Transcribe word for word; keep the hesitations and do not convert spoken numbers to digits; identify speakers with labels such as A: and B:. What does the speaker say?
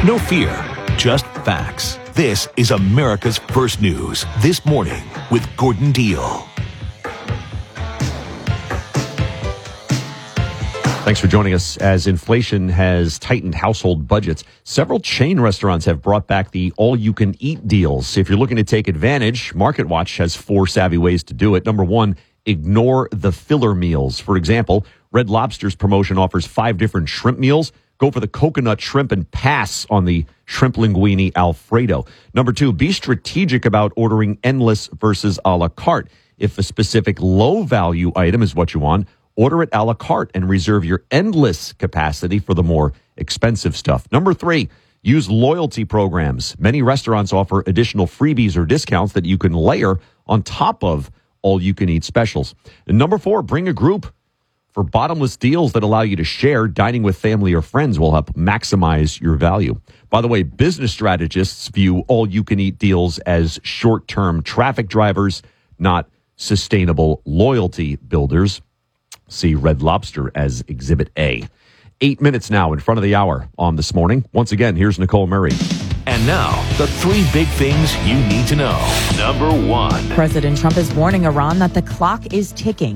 A: No fear, just facts. This is America's First News This Morning with Gordon Deal.
B: Thanks for joining us. As inflation has tightened household budgets, several chain restaurants have brought back the all-you-can-eat deals. If you're looking to take advantage, MarketWatch has four savvy ways to do it. Number one, ignore the filler meals. For example, Red Lobster's promotion offers five different shrimp meals. Go for the coconut shrimp and pass on the shrimp linguine Alfredo. Number two, be strategic about ordering endless versus a la carte. If a specific low-value item is what you want, order it a la carte and reserve your endless capacity for the more expensive stuff. Number three, use loyalty programs. Many restaurants offer additional freebies or discounts that you can layer on top of all-you-can-eat specials. And number four, bring a group. For bottomless deals that allow you to share, dining with family or friends will help maximize your value. By the way, business strategists view all-you-can-eat deals as short-term traffic drivers, not sustainable loyalty builders. See Red Lobster as Exhibit A. Eight minutes now in front of the hour on This Morning. Once again, here's Nicole Murray.
A: And now, the three big things you need to know. Number one.
C: President Trump is warning Iran that the clock is ticking.